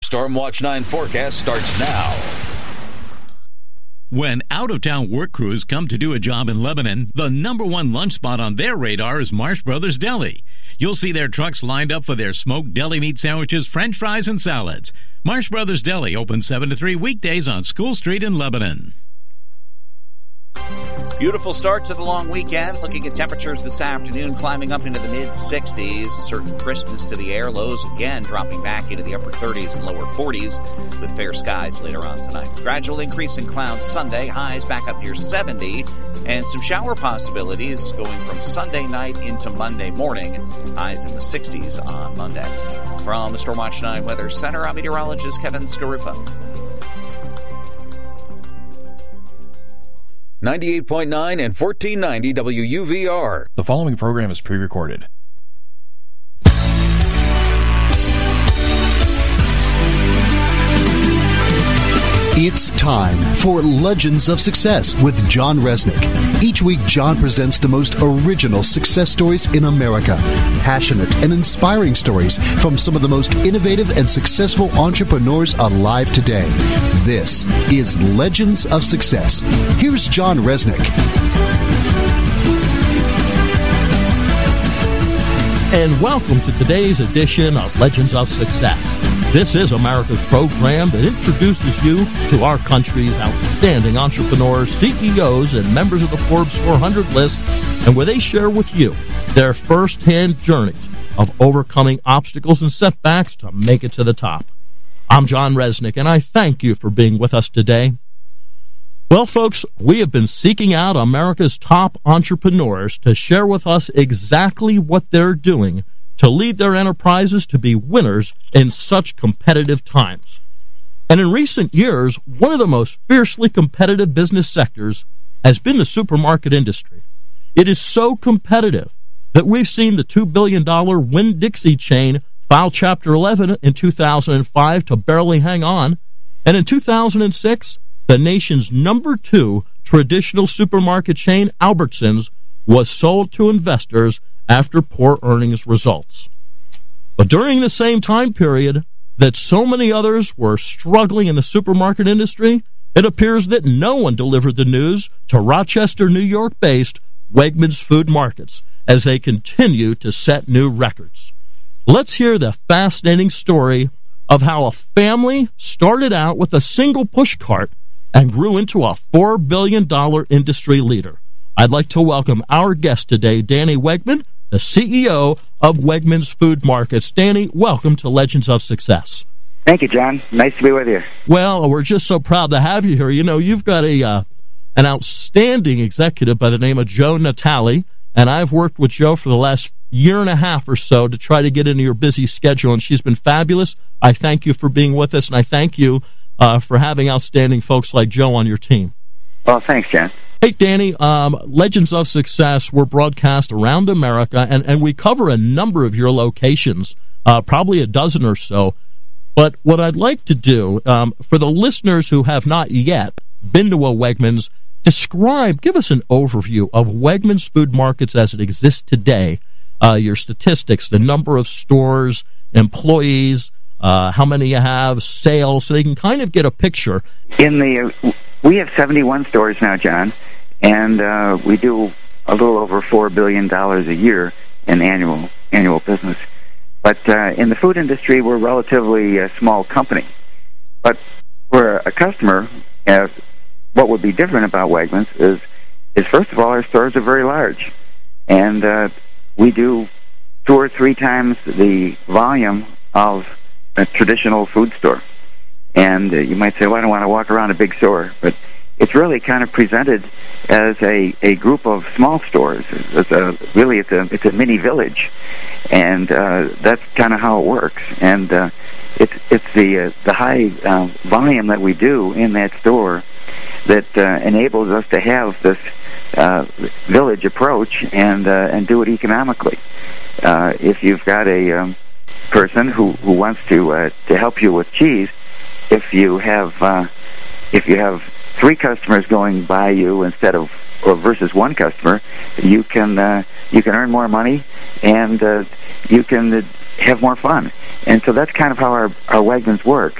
Stormwatch 9 forecast starts now. When out-of-town work crews come to do a job in Lebanon, the number one lunch spot on their radar is Marsh Brothers Deli. You'll see their trucks lined up for their smoked deli meat sandwiches, french fries, and salads. Marsh Brothers Deli open 7 to 3 weekdays on School Street in Lebanon. Beautiful start to the long weekend. Looking at temperatures this afternoon, climbing up into the mid-60s. A certain crispness to the air. Lows again dropping back into the upper 30s and lower 40s with fair skies later on tonight. Gradual increase in clouds Sunday. Highs back up near 70. And some shower possibilities going from Sunday night into Monday morning. Highs in the 60s on Monday. From the Stormwatch 9 Weather Center, I'm meteorologist Kevin Scarupa. 98.9 and 1490 WUVR. The following program is pre-recorded. It's time for Legends of Success with John Resnick. Each week, John presents the most original success stories in America. Passionate and inspiring stories from some of the most innovative and successful entrepreneurs alive today. This is Legends of Success. Here's John Resnick. And welcome to today's edition of Legends of Success. This is America's program that introduces you to our country's outstanding entrepreneurs, CEOs, and members of the Forbes 400 list, and where they share with you their first-hand journeys of overcoming obstacles and setbacks to make it to the top. I'm John Resnick, and I thank you for being with us today. Well, folks, we have been seeking out America's top entrepreneurs to share with us exactly what they're doing to lead their enterprises to be winners in such competitive times. And in recent years, one of the most fiercely competitive business sectors has been the supermarket industry. It is so competitive that we've seen the $2 billion Winn-Dixie chain file Chapter 11 in 2005 to barely hang on, and in 2006, the nation's number 2 traditional supermarket chain, Albertsons, was sold to investors after poor earnings results. But during the same time period that so many others were struggling in the supermarket industry, it appears that no one delivered the news to Rochester, New York-based Wegmans Food Markets as they continue to set new records. Let's hear the fascinating story of how a family started out with a single push cart and grew into a $4 billion industry leader. I'd like to welcome our guest today, Danny Wegman, the CEO of Wegmans Food Markets. Danny, welcome to Legends of Success. Thank you, John. Nice to be with you. Well, we're just so proud to have you here. You know, you've got an outstanding executive by the name of Joe Natale, and I've worked with Joe for the last year and a half or so to try to get into your busy schedule, and she's been fabulous. I thank you for being with us, and I thank you for having outstanding folks like Joe on your team. Well, thanks, John. Hey, Danny, Legends of Success, we're broadcast around America, and we cover a number of your locations, probably a dozen or so. But what I'd like to do, for the listeners who have not yet been to a Wegmans, give us an overview of Wegmans Food Markets as it exists today, your statistics, the number of stores, employees, how many you have, sales, so they can kind of get a picture. We have 71 stores now, John, and we do a little over $4 billion a year in annual business. But in the food industry, we're a relatively small company. But for a customer, what would be different about Wegmans is first of all, our stores are very large, and we do 2 or 3 times the volume of a traditional food store. And you might say, well, I don't want to walk around a big store, but it's really kind of presented as a group of small stores. It's a mini village, and that's kind of how it works. And it's the high volume that we do in that store that enables us to have this village approach and do it economically. If you've got a person who wants to help you with cheese, if you have 3 customers going by you versus 1 customer, you can earn more money and you can have more fun. And so that's kind of how our Wegmans works.